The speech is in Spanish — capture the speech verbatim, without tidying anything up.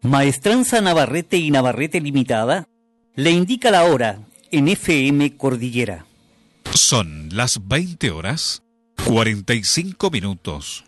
Maestranza Navarrete y Navarrete Limitada le indica la hora en F M Cordillera. Son las veinte horas cuarenta y cinco minutos.